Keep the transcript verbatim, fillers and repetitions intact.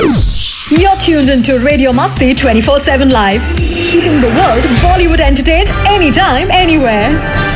You're tuned into Radio Masti twenty-four seven Live, keeping the world Bollywood entertained anytime, anywhere.